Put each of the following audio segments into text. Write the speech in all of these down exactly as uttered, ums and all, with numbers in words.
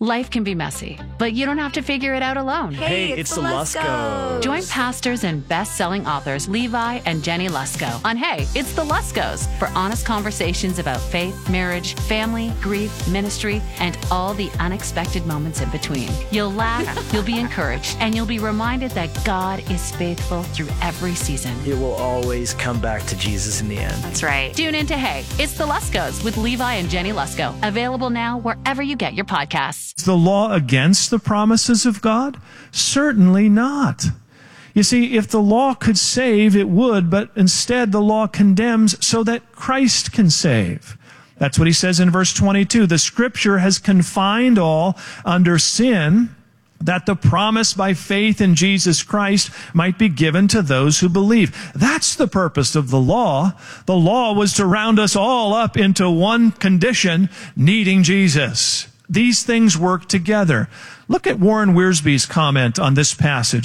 Life can be messy, but you don't have to figure it out alone. Hey, it's, it's the Luskos. Join pastors and best-selling authors Levi and Jenny Lusko on Hey, It's the Luskos for honest conversations about faith, marriage, family, grief, ministry, and all the unexpected moments in between. You'll laugh, you'll be encouraged, and you'll be reminded that God is faithful through every season. It will always come back to Jesus in the end. That's right. Tune in to Hey, It's the Luskos with Levi and Jenny Lusko. Available now wherever you get your podcasts. Is the law against the promises of God? Certainly not. You see, if the law could save, it would, but instead the law condemns so that Christ can save. That's what he says in verse twenty-two. The scripture has confined all under sin, that the promise by faith in Jesus Christ might be given to those who believe. That's the purpose of the law. The law was to round us all up into one condition, needing Jesus. These things work together. Look at Warren Wiersbe's comment on this passage.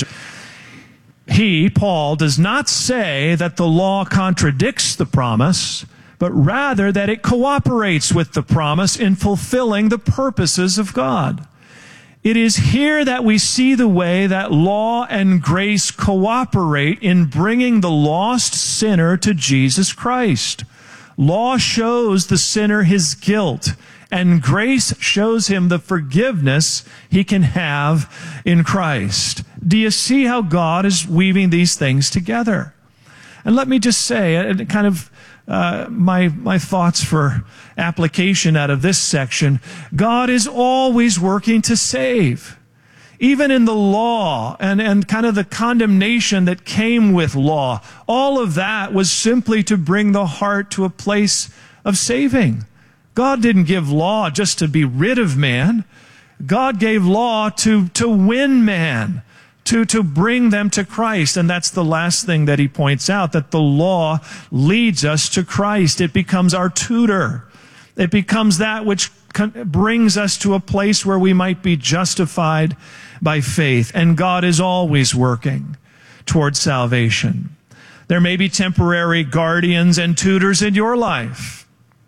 He, Paul, does not say that the law contradicts the promise, but rather that it cooperates with the promise in fulfilling the purposes of God. It is here that we see the way that law and grace cooperate in bringing the lost sinner to Jesus Christ. Law shows the sinner his guilt, and grace shows him the forgiveness he can have in Christ. Do you see how God is weaving these things together? And let me just say, uh, kind of uh, my my thoughts for application out of this section. God is always working to save. Even in the law and, and kind of the condemnation that came with law, all of that was simply to bring the heart to a place of saving. God didn't give law just to be rid of man. God gave law to, to win man, to, to bring them to Christ. And that's the last thing that he points out, that the law leads us to Christ. It becomes our tutor. It becomes that which brings us to a place where we might be justified by faith. And God is always working towards salvation. There may be temporary guardians and tutors in your life.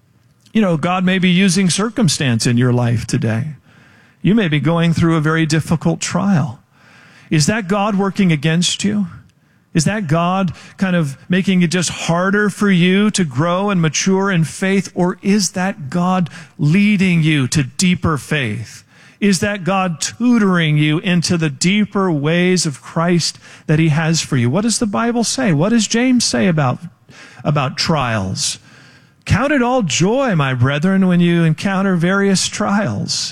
You know, God may be using circumstance in your life today. You may be going through a very difficult trial. Is that God working against you? Is that God kind of making it just harder for you to grow and mature in faith? Or is that God leading you to deeper faith? Is that God tutoring you into the deeper ways of Christ that he has for you? What does the Bible say? What does James say about, about trials? Count it all joy, my brethren, when you encounter various trials.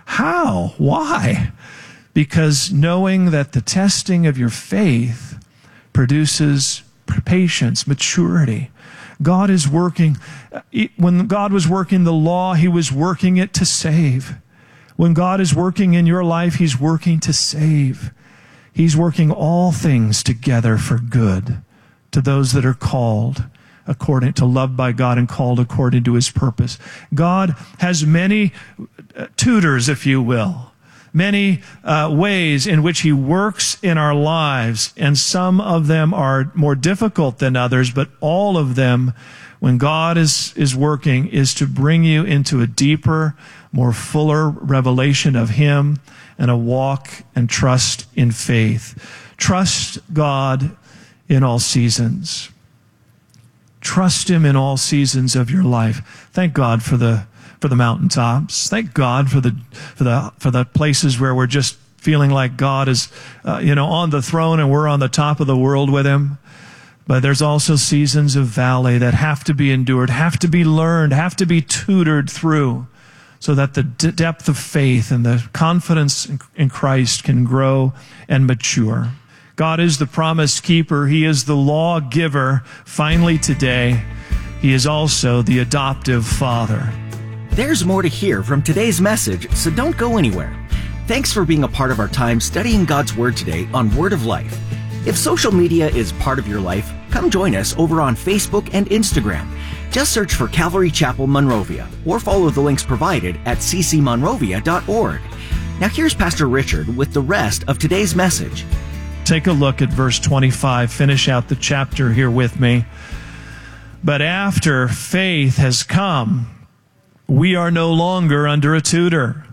How? Why? Because knowing that the testing of your faith produces patience, maturity. God is working. When God was working the law, he was working it to save. When God is working in your life, he's working to save. He's working all things together for good to those that are called according to loved by God and called according to his purpose. God has many tutors, if you will, many uh, ways in which he works in our lives, and some of them are more difficult than others, but all of them, when God is, is working, is to bring you into a deeper, more fuller revelation of him and a walk and trust in faith. Trust God in all seasons. Trust him in all seasons of your life. Thank God for the for the mountaintops. Thank God for the for the for the places where we're just feeling like God is, uh, you know, on the throne and we're on the top of the world with him. But there's also seasons of valley that have to be endured, have to be learned, have to be tutored through, so that the d- depth of faith and the confidence in, in Christ can grow and mature. God is the promise keeper. He is the law giver. Finally today, he is also the adoptive father. There's more to hear from today's message, so don't go anywhere. Thanks for being a part of our time studying God's Word today on Word of Life. If social media is part of your life, come join us over on Facebook and Instagram. Just search for Calvary Chapel Monrovia or follow the links provided at c c monrovia dot org. Now here's Pastor Richard with the rest of today's message. Take a look at verse twenty-five. Finish out the chapter here with me. But after faith has come, we are no longer under a tutor.